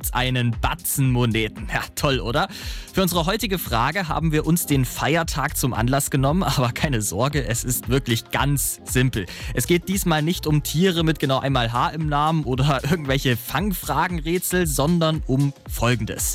als einen Batzen Moneten. Ja, toll, oder? Für unsere heutige Frage haben wir uns den Feiertag zum Anlass genommen, aber keine Sorge, es ist wirklich ganz simpel. Es geht diesmal nicht um Tiere mit genau einmal H im Namen oder irgendwelche Fangfragenrätsel, sondern um Folgendes.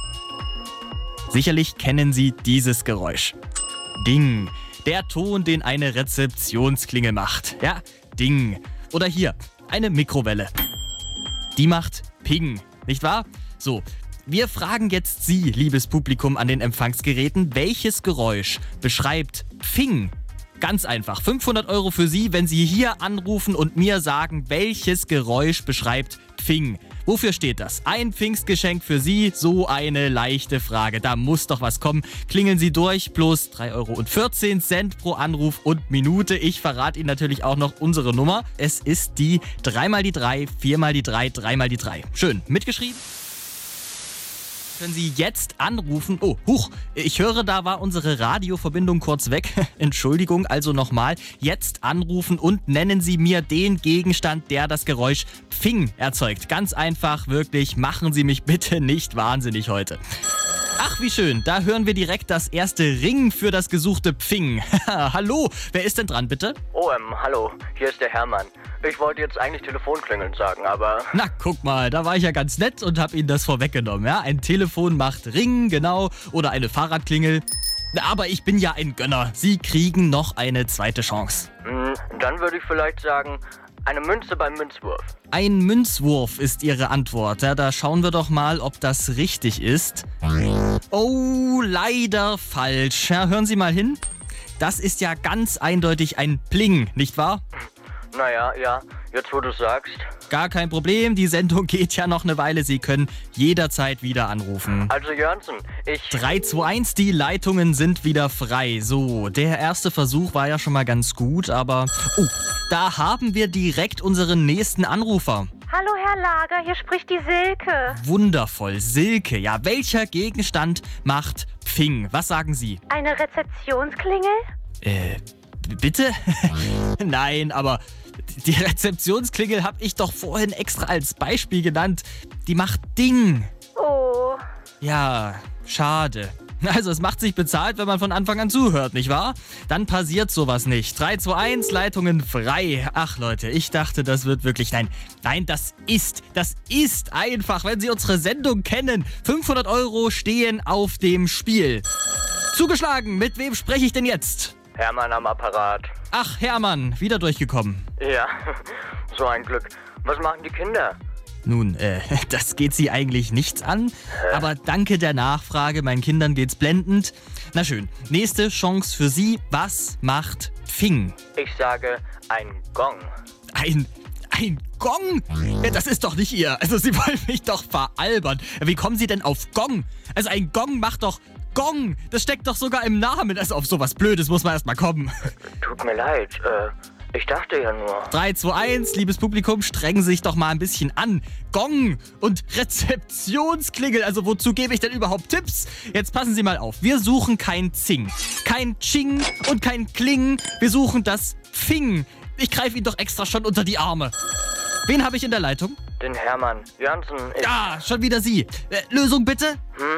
Sicherlich kennen Sie dieses Geräusch. Ding. Der Ton, den eine Rezeptionsklingel macht. Ja, Ding. Oder hier, eine Mikrowelle. Die macht Ping, nicht wahr? So, wir fragen jetzt Sie, liebes Publikum an den Empfangsgeräten, welches Geräusch beschreibt Pfing? Ganz einfach, 500 € für Sie, wenn Sie hier anrufen und mir sagen, welches Geräusch beschreibt Pfing. Wofür steht das? Ein Pfingstgeschenk für Sie, so eine leichte Frage. Da muss doch was kommen. Klingeln Sie durch, plus 3,14 € pro Anruf und Minute. Ich verrate Ihnen natürlich auch noch unsere Nummer. Es ist die 3x3, 4x3, 3x3. Schön, mitgeschrieben? Können Sie jetzt anrufen. Oh, huch, ich höre, da war unsere Radioverbindung kurz weg. Entschuldigung, also nochmal. Jetzt anrufen und nennen Sie mir den Gegenstand, der das Geräusch Pfing erzeugt. Ganz einfach, wirklich, machen Sie mich bitte nicht wahnsinnig heute. Ach, wie schön, da hören wir direkt das erste Ring für das gesuchte Pfing. Hallo, wer ist denn dran, bitte? Oh, hallo, hier ist der Hermann. Ich wollte jetzt eigentlich Telefonklingeln sagen, aber... Na, guck mal, da war ich ja ganz nett und hab Ihnen das vorweggenommen, ja? Ein Telefon macht Ring, genau, oder eine Fahrradklingel. Aber ich bin ja ein Gönner. Sie kriegen noch eine zweite Chance. Dann würde ich vielleicht sagen, eine Münze beim Münzwurf. Ein Münzwurf ist Ihre Antwort. Ja, da schauen wir doch mal, ob das richtig ist. Oh, leider falsch. Ja, hören Sie mal hin. Das ist ja ganz eindeutig ein Pling, nicht wahr? Naja, ja, jetzt wo du sagst. Gar kein Problem, die Sendung geht ja noch eine Weile. Sie können jederzeit wieder anrufen. Also Jörnsen, 321, die Leitungen sind wieder frei. So, der erste Versuch war ja schon mal ganz gut, aber... Oh, da haben wir direkt unseren nächsten Anrufer. Hallo Herr Lager, hier spricht die Silke. Wundervoll, Silke. Ja, welcher Gegenstand macht Pfing? Was sagen Sie? Eine Rezeptionsklingel? Bitte? Nein, aber die Rezeptionsklingel habe ich doch vorhin extra als Beispiel genannt. Die macht Ding. Oh. Ja, schade. Also es macht sich bezahlt, wenn man von Anfang an zuhört, nicht wahr? Dann passiert sowas nicht. 321, Leitungen frei. Ach Leute, ich dachte, das wird wirklich... Nein, das ist einfach, wenn Sie unsere Sendung kennen. 500 € stehen auf dem Spiel. Zugeschlagen, mit wem spreche ich denn jetzt? Hermann am Apparat. Ach, Hermann, wieder durchgekommen. Ja, so ein Glück. Was machen die Kinder? Nun, das geht Sie eigentlich nichts an, aber danke der Nachfrage, meinen Kindern geht's blendend. Na schön, nächste Chance für Sie. Was macht Pfing? Ich sage ein Gong. Ein Gong? Ja, das ist doch nicht Ihr. Also Sie wollen mich doch veralbern. Wie kommen Sie denn auf Gong? Also ein Gong macht doch Gong. Das steckt doch sogar im Namen. Also auf sowas Blödes muss man erstmal kommen. Tut mir leid, ich dachte ja nur. 321, liebes Publikum, strengen Sie sich doch mal ein bisschen an. Gong und Rezeptionsklingel, also wozu gebe ich denn überhaupt Tipps? Jetzt passen Sie mal auf, wir suchen kein Zing, kein Ching und kein Kling, wir suchen das Pfing. Ich greife Ihnen doch extra schon unter die Arme. Wen habe ich in der Leitung? Den Hermann. Jörnsen, Ja, schon wieder Sie. Lösung bitte?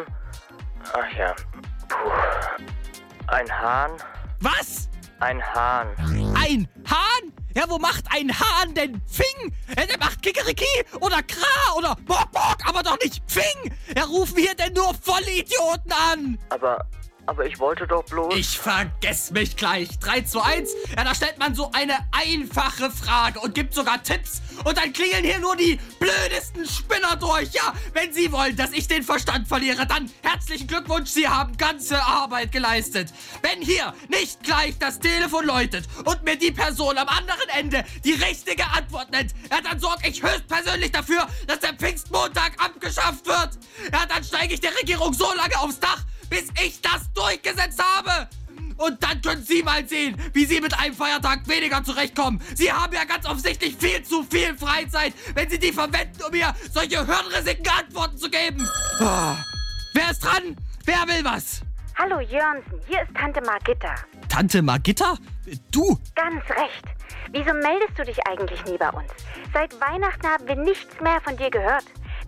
Ach ja. Puh. Ein Hahn? Was? Ein Hahn. Ein Hahn? Ja, wo macht ein Hahn denn Pfing? Der macht Kikeriki oder Kra oder Bock, aber doch nicht Pfing. Ja, rufen hier denn nur Vollidioten an. Aber ich wollte doch bloß... Ich vergess mich gleich. 321, ja, da stellt man so eine einfache Frage und gibt sogar Tipps. Und dann klingeln hier nur die blödesten Spinner durch. Ja, wenn Sie wollen, dass ich den Verstand verliere, dann herzlichen Glückwunsch, Sie haben ganze Arbeit geleistet. Wenn hier nicht gleich das Telefon läutet und mir die Person am anderen Ende die richtige Antwort nennt, ja, dann sorge ich höchstpersönlich dafür, dass der Pfingstmontag abgeschafft wird. Ja, dann steige ich der Regierung so lange aufs Dach, bis ich das durchgesetzt habe. Und dann können Sie mal sehen, wie Sie mit einem Feiertag weniger zurechtkommen. Sie haben ja ganz offensichtlich viel zu viel Freizeit, wenn Sie die verwenden, um mir solche hirnrissigen Antworten zu geben. Oh. Wer ist dran? Wer will was? Hallo Jörnsen, hier ist Tante Margitta. Tante Margitta? Du? Ganz recht. Wieso meldest du dich eigentlich nie bei uns? Seit Weihnachten haben wir nichts mehr von dir gehört.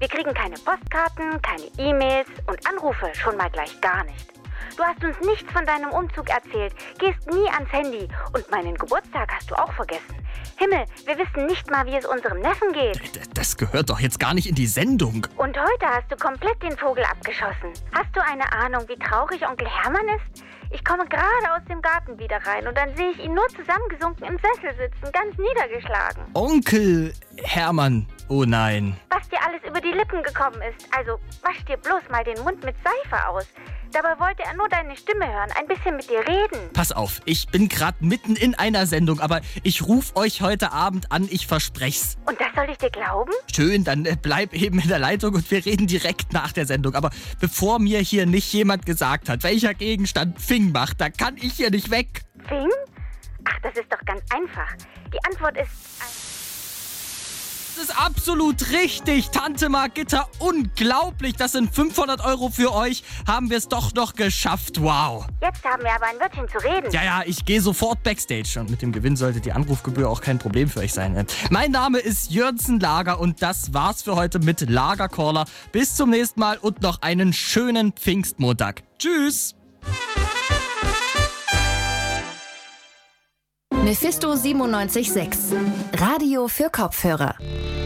Wir kriegen keine Postkarten, keine E-Mails und Anrufe schon mal gleich gar nicht. Du hast uns nichts von deinem Umzug erzählt, gehst nie ans Handy und meinen Geburtstag hast du auch vergessen. Himmel, wir wissen nicht mal, wie es unserem Neffen geht. Das gehört doch jetzt gar nicht in die Sendung. Und heute hast du komplett den Vogel abgeschossen. Hast du eine Ahnung, wie traurig Onkel Hermann ist? Ich komme gerade aus dem Garten wieder rein und dann sehe ich ihn nur zusammengesunken im Sessel sitzen, ganz niedergeschlagen. Onkel Hermann, oh nein. Was dir alles über die Lippen gekommen ist, also wasch dir bloß mal den Mund mit Seife aus. Dabei wollte er nur deine Stimme hören, ein bisschen mit dir reden. Pass auf, ich bin gerade mitten in einer Sendung, aber ich rufe euch heute Abend an, ich versprech's. Und das soll ich dir glauben? Schön, dann bleib eben in der Leitung und wir reden direkt nach der Sendung. Aber bevor mir hier nicht jemand gesagt hat, welcher Gegenstand Fing macht, da kann ich hier nicht weg. Fing? Ach, das ist doch ganz einfach. Die Antwort ist... Das ist absolut richtig, Tante Margitta. Unglaublich, das sind 500 € für euch. Haben wir es doch noch geschafft, wow. Jetzt haben wir aber ein Wörtchen zu reden. Ja, ich gehe sofort backstage. Und mit dem Gewinn sollte die Anrufgebühr auch kein Problem für euch sein. Mein Name ist Jürgen Lager und das war's für heute mit Lagercaller. Bis zum nächsten Mal und noch einen schönen Pfingstmontag. Tschüss. Mephisto 97.6. Radio für Kopfhörer.